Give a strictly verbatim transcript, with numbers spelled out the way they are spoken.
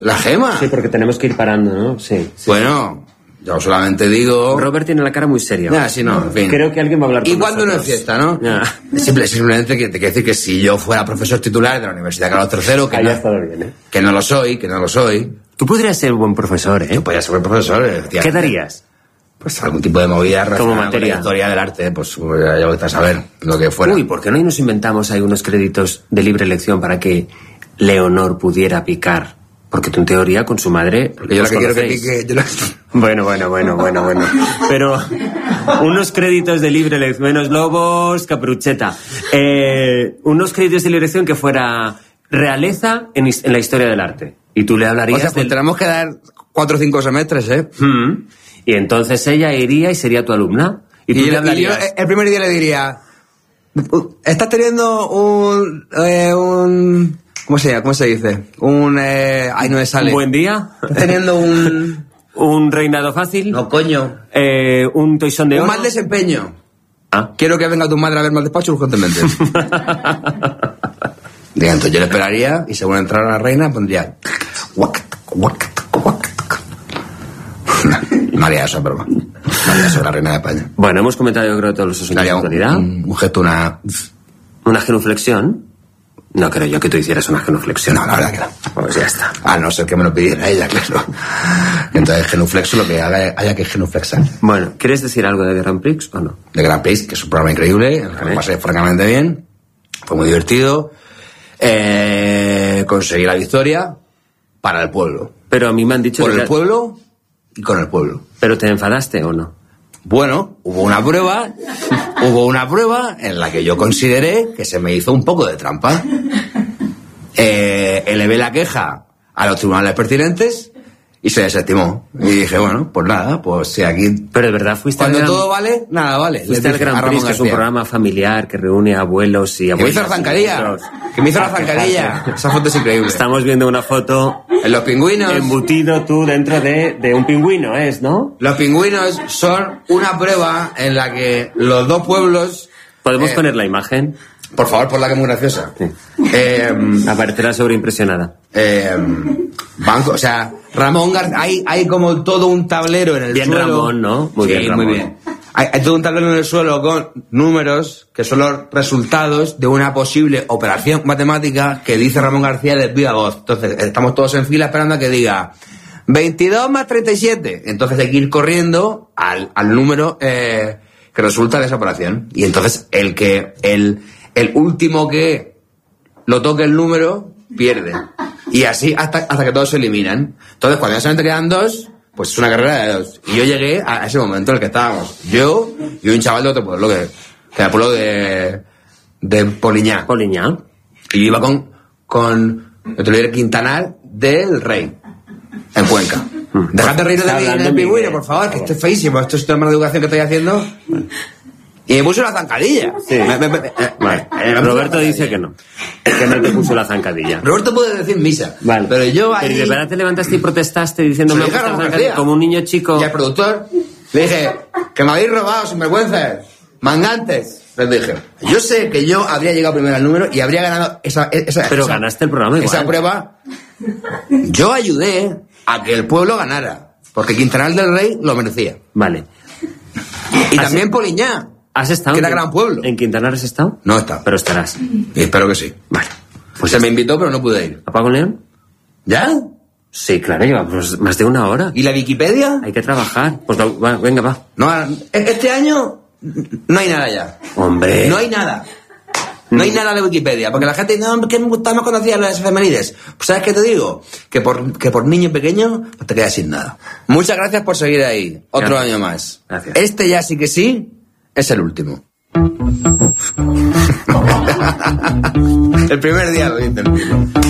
¿La gema? Sí, porque tenemos que ir parando, ¿no? Sí. sí. Bueno, yo solamente digo... Robert tiene la cara muy seria. Ya, sí, no, en fin. Creo que alguien va a hablar con ¿Y cuándo no es fiesta, no? Ya. Simple, simplemente que te quiero decir que si yo fuera profesor titular de la Universidad Carlos tercero, que, no, estado bien, ¿eh? que no lo soy, que no lo soy... Tú podrías ser buen profesor, ¿eh? Yo podría ser buen profesor, efectivamente. ¿Qué darías? Pues algún tipo de movida relacionada con la historia del arte, pues ya voy a saber lo que fuera. Uy, ¿por qué no nos inventamos ahí unos créditos de libre elección para que Leonor pudiera picar? Porque tú en teoría con su madre... Porque yo lo que quiero que pique... Yo lo... Bueno, bueno, bueno, bueno, bueno. Pero unos créditos de libre elección... Menos Lobos, Caprucheta. Eh, unos créditos de libre elección que fuera realeza en, en la historia del arte. Y tú le hablarías... O sea, pues del... tenemos que dar cuatro o cinco semestres, ¿eh? Mm. Y entonces ella iría y sería tu alumna. Y, y tú le hablarías... Y yo, el primer día le diría... Estás teniendo un... Eh, un... ¿Cómo se llama? ¿Cómo se dice? Un... Eh... Ay, no me sale. ¿Un buen día? Estás teniendo un... ¿Un reinado fácil? No, coño. Eh, ¿Un toisón de oro? Un mal desempeño. Ah. Quiero que venga tu madre a verme al despacho urgentemente. Diga, entonces yo le esperaría y según entrara la reina pondría... No haría eso, pero no haría eso, la reina de España. Bueno, hemos comentado yo creo todos los asuntos de actualidad. Un, un gesto, una... ¿Una genuflexión? No creo yo que tú hicieras una genuflexión. No, la verdad que no. Pues ya está. A no ser que me lo pidiera ella, claro. Entonces genuflexo lo que haga, haya que genuflexar. Bueno, ¿quieres decir algo de Grand Prix o no? De Grand Prix, que es un programa increíble, el que me pasé francamente bien. Fue muy divertido. Eh, conseguí la victoria para el pueblo. Pero a mí me han dicho... Por que el pueblo y con el pueblo. ¿Pero te enfadaste o no? Bueno, hubo una prueba, hubo una prueba en la que yo consideré que se me hizo un poco de trampa. Eh, elevé la queja a los tribunales pertinentes y se desestimó. Y dije, bueno, pues nada, pues si aquí... Pero de verdad fuiste Cuando al todo Gran... vale, nada vale. Fuiste al Gran Prix, que es un programa familiar que reúne a abuelos y abuelas. Que me hizo la zancadilla. Que me hizo la zancadilla. Esa foto es increíble. Estamos viendo una foto... En los pingüinos. Embutido tú dentro de, de un pingüino, ¿es, no? Los pingüinos son una prueba en la que los dos pueblos... ¿Podemos eh, poner la imagen? Por favor, ponla, que es muy graciosa. Sí. Eh, Aparecerá sobreimpresionada. Eh, banco, o sea, Ramón García, hay, hay como todo un tablero en el bien suelo. Bien Ramón, ¿no? Muy sí, bien Ramón. Muy bien. Hay, hay todo un tablero en el suelo con números que son los resultados de una posible operación matemática que dice Ramón García de viva voz. Entonces, estamos todos en fila esperando a que diga veintidós más treinta y siete. Entonces hay que ir corriendo al, al número eh, que resulta de esa operación. Y entonces el que... el El último que lo toque el número, pierde. Y así hasta, hasta que todos se eliminan. Entonces, cuando ya solamente quedan dos, pues es una carrera de dos. Y yo llegué a ese momento en el que estábamos. Yo y un chaval de otro pueblo, que, que era el pueblo de, de Poliñá. Poliñá. Y yo iba con, con el Tolero Quintanar del Rey, en Cuenca. Hmm. Dejad de reír de mí en el pingüino, por favor, que esto es feísimo. Esto es tema de educación que estoy haciendo. Y me puso la zancadilla. Sí. Me, me, me, me, vale. me Roberto dice que no. Que no te puso la zancadilla. Roberto puede decir misa. Vale. Pero yo ahí... Pero de verdad te levantaste y protestaste diciéndome como un niño chico. Y al productor le dije, que me habéis robado, sinvergüenzas, mangantes. Les dije, yo sé que yo habría llegado primero al número y habría ganado esa... esa Pero esa, ganaste el programa igual. Esa prueba. Yo ayudé a que el pueblo ganara. Porque Quintanar del Rey lo merecía. Vale. Y también Poliñá. ¿Has estado? Que era gran pueblo. ¿En Quintanar has estado? No he estado. Pero estarás. Y espero que sí. Vale. Pues se me invitó, pero no pude ir. ¿Apago León? ¿Ya? Sí, claro, llevamos más de una hora. ¿Y la Wikipedia? Hay que trabajar. Pues va, va, venga, va. No, este año no hay nada ya. Hombre. No hay nada. No hay nada de Wikipedia, porque la gente dice, no, que me gustaba, no conocía las efemérides. Pues ¿sabes qué te digo? Que por, que por niño pequeño pues te quedas sin nada. Muchas gracias por seguir ahí. Otro gracias. año más. Gracias. Este ya sí que sí es el último. El primer día lo dice el último.